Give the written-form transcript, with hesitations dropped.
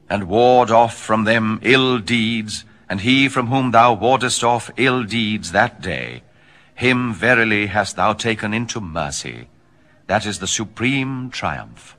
and ward off from them ill deeds, and he from whom thou wardest off ill deeds that day, him verily hast thou taken into mercy. That is the supreme triumph.